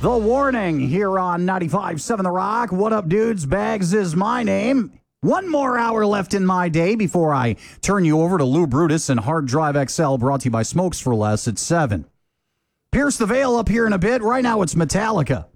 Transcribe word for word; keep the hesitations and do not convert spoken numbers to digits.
The Warning here on ninety-five point seven The Rock. What up, dudes? Bags is my name. One more hour left in my day before I turn you over to Lou Brutus and Hard Drive X L, brought to you by Smokes for Less at seven. Pierce the veil up here in a bit. Right now it's Metallica.